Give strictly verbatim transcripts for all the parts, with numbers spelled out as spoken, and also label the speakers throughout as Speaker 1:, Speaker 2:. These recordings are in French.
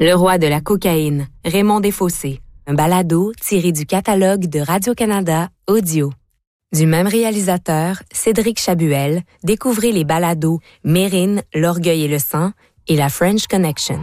Speaker 1: Le roi de la cocaïne, Raymond Desfossés. Un balado tiré du catalogue de Radio-Canada Audio. Du même réalisateur, Cédric Chabuel, découvrez les balados Mérine, L'Orgueil et le sang et la French Connection.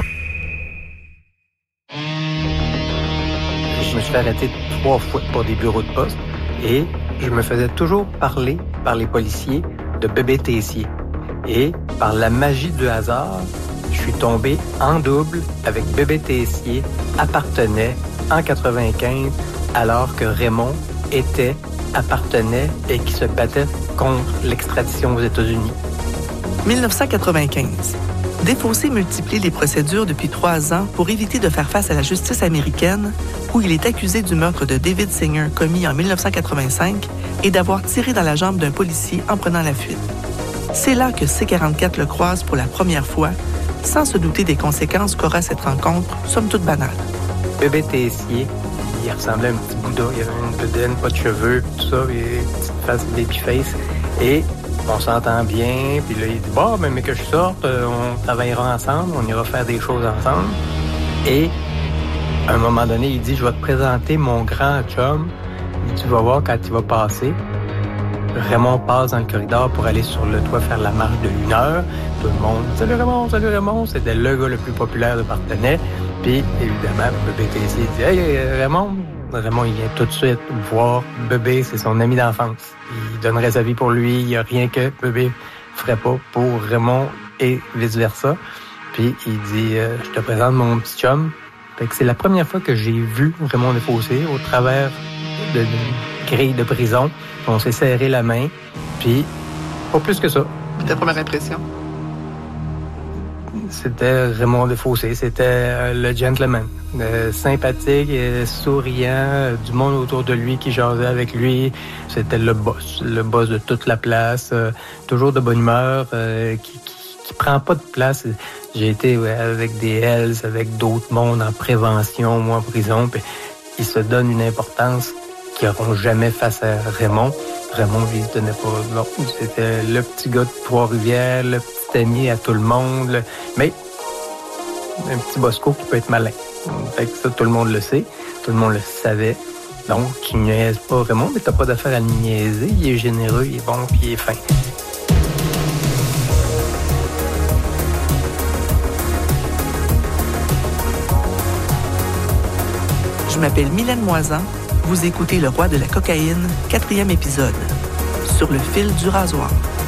Speaker 2: Je me suis fait arrêter trois fois pour des bureaux de poste et je me faisais toujours parler par les policiers de bébé Tessier. Et par la magie du hasard, je suis tombé en double avec bébé Tessier, appartenait en quatre-vingt-quinze, alors que Raymond était, appartenait et qui se battait contre l'extradition aux États-Unis.
Speaker 3: dix-neuf cent quatre-vingt-quinze. Desfossés multiplie les procédures depuis trois ans pour éviter de faire face à la justice américaine, où il est accusé du meurtre de David Singer commis en dix-neuf cent quatre-vingt-cinq et d'avoir tiré dans la jambe d'un policier en prenant la fuite. C'est là que C quarante-quatre le croise pour la première fois, sans se douter des conséquences qu'aura cette rencontre, somme toute banale.
Speaker 2: Bébé Tessier, il ressemblait à un petit Bouddha, il avait une bedaine, pas de cheveux, tout ça, et une petite face babyface. Et on s'entend bien, puis là, il dit « Bon, mais, mais que je sorte, on travaillera ensemble, on ira faire des choses ensemble. » Et à un moment donné, il dit « Je vais te présenter mon grand chum, tu vas voir quand il va passer. » Raymond passe dans le corridor pour aller sur le toit faire la marche de une heure. Tout le monde « Salut Raymond, salut Raymond! » C'était le gars le plus populaire de Partenay. Puis, évidemment, bébé Tessier dit « Hey, Raymond! » Raymond, il vient tout de suite voir bébé, c'est son ami d'enfance. Il donnerait sa vie pour lui, il n'y a rien que bébé ferait pas pour Raymond et vice-versa. Puis, il dit euh, « Je te présente mon petit chum. » Fait que c'est la première fois que j'ai vu Raymond Desfossés au travers de grille de prison. On s'est serré la main, puis pas plus que ça.
Speaker 3: Ta première impression?
Speaker 2: C'était Raymond Desfossés, c'était euh, le gentleman. Euh, sympathique, euh, souriant, euh, du monde autour de lui qui jasait avec lui. C'était le boss, le boss de toute la place, euh, toujours de bonne humeur, euh, qui, qui, qui prend pas de place. J'ai été ouais, avec des Hells, avec d'autres mondes en prévention, moi en prison, puis il se donne une importance qui n'auront jamais face à Raymond. Raymond, lui, il se donnait pas... Non, c'était le petit gars de Trois-Rivières, le petit ami à tout le monde. Le... Mais un petit Bosco qui peut être malin. Fait que ça, tout le monde le sait. Tout le monde le savait. Donc, tu niaises pas Raymond, mais t'as pas d'affaire à le niaiser. Il est généreux, il est bon, puis il est fin.
Speaker 3: Je m'appelle Mylène Moisan. Vous écoutez Le Roi de la cocaïne, quatrième épisode, Sur le fil du rasoir.